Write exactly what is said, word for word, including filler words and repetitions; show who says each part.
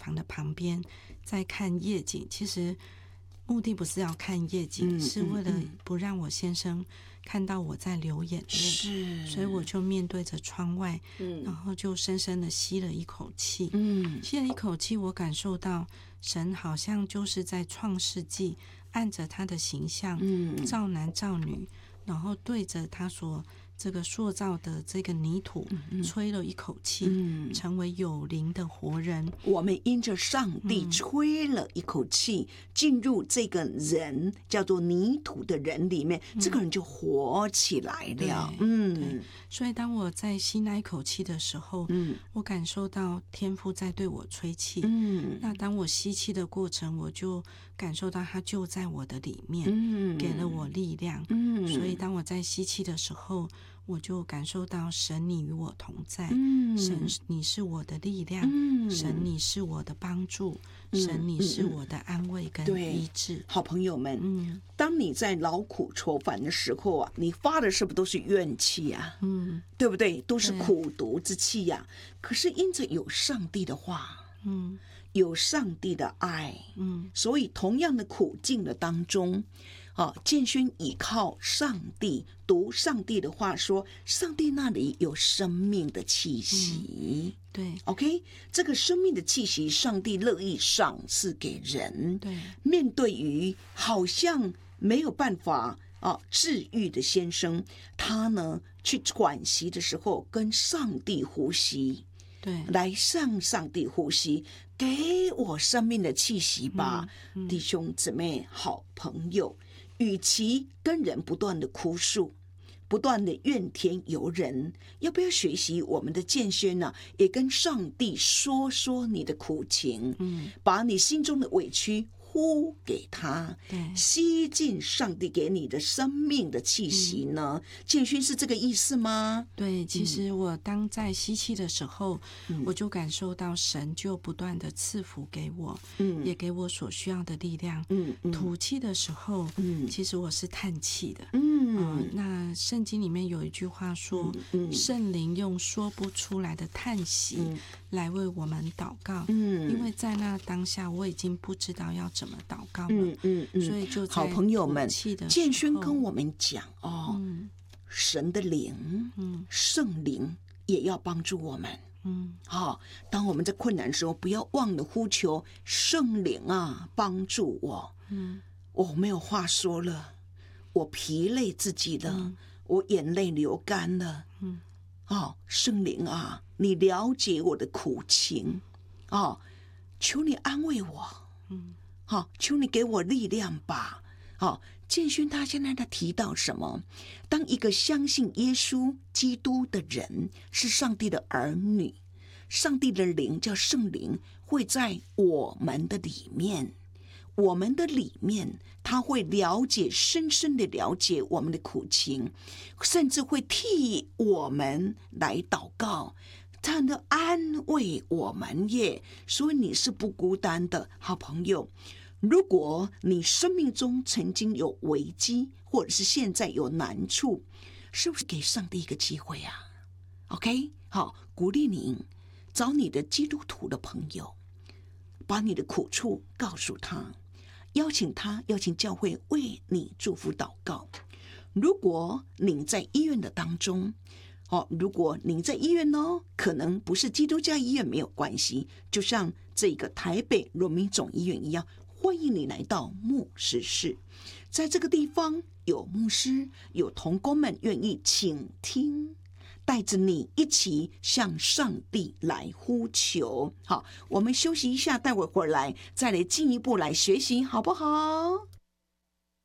Speaker 1: 房的旁边在看夜景，其实目的不是要看夜景，嗯、是为了不让我先生看到我在流眼泪，是，所以我就面对着窗外，嗯、然后就深深的吸了一口气，嗯，吸了一口气，我感受到神好像就是在创世纪按着他的形象，嗯，造男造女，然后对着他所这个塑造的这个泥土、嗯、吹了一口气、嗯、成为有灵的活人。
Speaker 2: 我们因着上帝吹了一口气、嗯、进入这个人叫做泥土的人里面、嗯、这个人就活起来了。
Speaker 1: 嗯，所以当我在吸那一口气的时候、嗯、我感受到天父在对我吹气、嗯、那当我吸气的过程，我就感受到他就在我的里面、嗯、给了我力量、嗯、所以当我在吸气的时候，我就感受到神你与我同在、嗯、神你是我的力量、嗯、神你是我的帮助、嗯、神你是我的安慰跟医治。
Speaker 2: 好朋友们、嗯、当你在劳苦愁烦的时候啊，你发的是不是都是怨气啊？嗯，对不对？都是苦毒之气呀、啊。可是因着有上帝的话，嗯，有上帝的爱，嗯，所以同样的苦境的当中啊，建勋倚靠上帝，读上帝的话说，上帝那里有生命的气息、嗯、
Speaker 1: 对
Speaker 2: OK， 这个生命的气息上帝乐意赏赐给人。
Speaker 1: 对，
Speaker 2: 面对于好像没有办法啊治愈的先生，他呢去喘息的时候跟上帝呼吸，
Speaker 1: 对，
Speaker 2: 来向上帝呼吸，给我生命的气息吧、嗯嗯、弟兄姊妹好朋友，与其跟人不断的哭诉，不断的怨天尤人，要不要学习我们的建轩呢、啊？也跟上帝说说你的苦情，嗯，把你心中的委屈呼给他，吸进上帝给你的生命的气息呢？建勋、嗯、是这个意思吗？
Speaker 1: 对，其实我当在吸气的时候、嗯、我就感受到神就不断的赐福给我、嗯、也给我所需要的力量。嗯嗯、吐气的时候、嗯、其实我是叹气的。嗯、呃、那圣经里面有一句话说、嗯嗯、圣灵用说不出来的叹息来为我们祷告。嗯，因为在那当下我已经不知道要怎么祷告了。嗯嗯嗯，所以就在
Speaker 2: 好朋友们，建勋跟我们讲哦、嗯，神的灵，嗯，圣灵也要帮助我们。嗯，好、哦，当我们在困难的时候，不要忘了呼求圣灵啊，帮助我。嗯，我没有话说了，我疲累自己了，嗯、我眼泪流干了。嗯，哦，圣灵啊，你了解我的苦情，哦，求你安慰我。嗯。好，求你给我力量吧。好，建勋他现在在提到什么？当一个相信耶稣基督的人是上帝的儿女，上帝的灵叫圣灵会在我们的里面，我们的里面他会了解，深深的了解我们的苦情，甚至会替我们来祷告，他能安慰我们耶。所以你是不孤单的，好朋友。如果你生命中曾经有危机，或者是现在有难处，是不是给上帝一个机会啊 ？OK， 好，鼓励你找你的基督徒的朋友，把你的苦处告诉他，邀请他，邀请教会为你祝福祷告。如果你在医院的当中，哦，如果您在医院呢，可能不是基督教医院没有关系，就像这个台北荣民总医院一样，欢迎你来到牧师室，在这个地方有牧师，有同工们愿意倾听，带着你一起向上帝来呼求。好，我们休息一下，待会儿回来再来进一步来学习，好不好？